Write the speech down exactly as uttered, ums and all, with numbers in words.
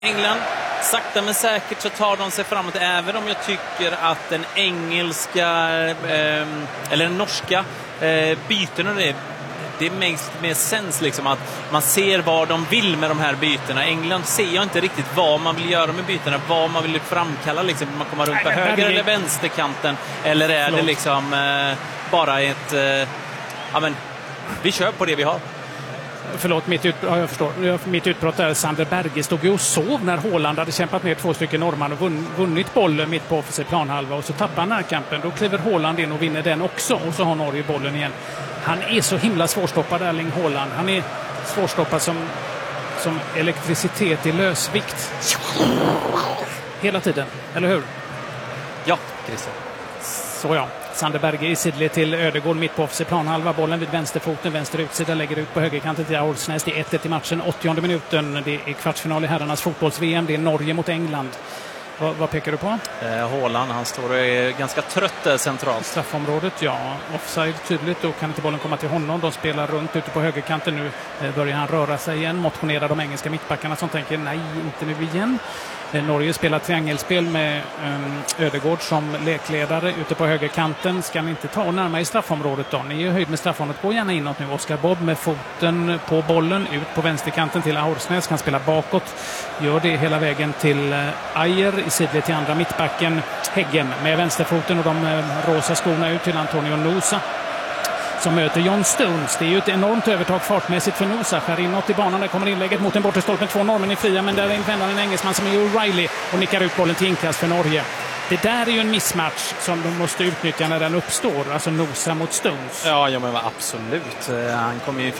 England, sakta men säkert så tar de sig framåt, även om jag tycker att den engelska eh, eller den norska eh, bytena det, det makes mer sens liksom, att man ser vad de vill med de här bytena. England ser jag inte riktigt vad man vill göra med bytena, vad man vill framkalla liksom, man kommer runt på Nej, höger är... eller vänsterkanten, eller är Förlåt. det liksom eh, bara ett eh, ja men vi kör på det vi har. Förlåt, mitt, ut, ja, jag förstår. mitt utbrott där. Sander Berge stod ju och sov när Haaland hade kämpat ner två stycken norrman och vunn, vunnit bollen mitt på offensiv planhalva, och så tappar han närkampen. Då kliver Haaland in och vinner den också, och så har Norge bollen igen. Han är så himla svårstoppad, Erling Haaland. Han är svårstoppad som, som elektricitet i lösvikt. Hela tiden, eller hur? Ja, Christian. Så ja. Sander Berge i sidled till Ödegård mitt på offensiv planhalva. Bollen vid vänsterfoten, vänster utsida, lägger ut på högerkanten till Ahorsnäs. Det är ett ett i matchen, åttionde minuten. Det är kvartsfinal i herrarnas fotbolls-V M. Det är Norge mot England. Vad, vad pekar du på? Eh, Haaland, han står och är ganska trött där centralt. Straffområdet, ja. Offside tydligt, då kan inte bollen komma till honom. De spelar runt ute på högerkanten nu. Eh, börjar han röra sig igen, motionerar de engelska mittbackarna som tänker nej, inte nu igen. Norge spelar triangelspel med um, Ödegård som lekledare ute på högerkanten. Ska ni inte ta och närma i straffområdet då? Ni är ju höjd med straffområdet. Gå gärna inåt nu. Oskar Bobb med foten på bollen ut på vänsterkanten till Ahorsnäs. Kan spela bakåt. Gör det hela vägen till uh, Ajer i sidled till andra mittbacken. Häggen med vänsterfoten och de uh, rosa skorna ut till Antonio Nusa som möter John Stones. Det är ju ett enormt övertag fartmässigt för Nusa. Skär inåt i banan, där kommer inlägget mot en bortestolpe med två normen i fria, men där vänder en engelsman som är O'Reilly och nickar ut bollen till inkast för Norge. Det där är ju en missmatch som de måste utnyttja när den uppstår, alltså Nusa mot Stones. Ja, ja men absolut. Han kommer ju